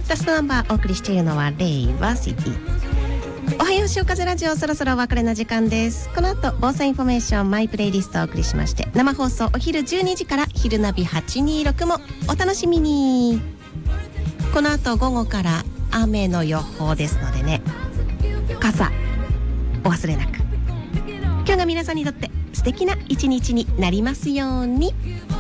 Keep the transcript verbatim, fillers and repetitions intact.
ラストナンバーお送りしているのはレイバーシティ。おはよう潮風ラジオ、そろそろお別れの時間です。この後防災インフォメーションマイプレイリストをお送りしまして、生放送お昼じゅうにじから昼ナビはちにーろくもお楽しみに。この後午後から雨の予報ですのでね、傘お忘れなく。今日が皆さんにとって素敵な一日になりますように。